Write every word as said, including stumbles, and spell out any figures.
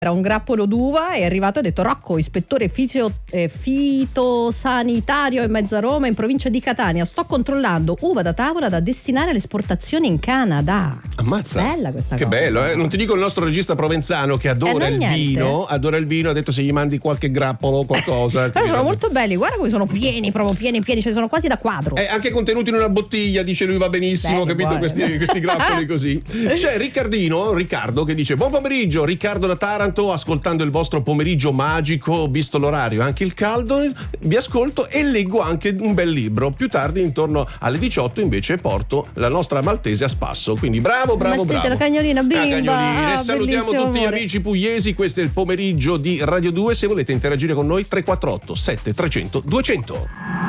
Era un grappolo d'uva, è arrivato e ha detto: Rocco, ispettore fisio, eh, fitosanitario in mezza Roma, in provincia di Catania, sto controllando uva da tavola da destinare all'esportazione in Canada. Ammazza, bella questa che cosa. bello, eh? Non ti dico il nostro regista provenzano che adora Eh, il niente. vino, adora il vino, ha detto se gli mandi qualche grappolo o qualcosa. Però sono molto belli, guarda come sono pieni, proprio pieni, pieni, cioè sono quasi da quadro. È anche contenuti in una bottiglia, dice lui, va benissimo, Belli, capito? buoni. Questi, questi grappoli così. C'è Riccardino, Riccardo, che dice: buon pomeriggio, Riccardo da Taranto, ascoltando il vostro pomeriggio magico, visto l'orario, anche il caldo, vi ascolto e leggo anche un bel libro. Più tardi, intorno alle diciotto, invece, porto la nostra maltese a spasso. Quindi bravo, bravo, Maltese, bravo. la cagnolina bimba. La cagnolina. Ah, E salutiamo bellissimo tutti gli amore. amici pugliesi. Questo è il pomeriggio di Radio due. Se volete interagire con noi, tre quattro otto sette tre zero zero due zero zero.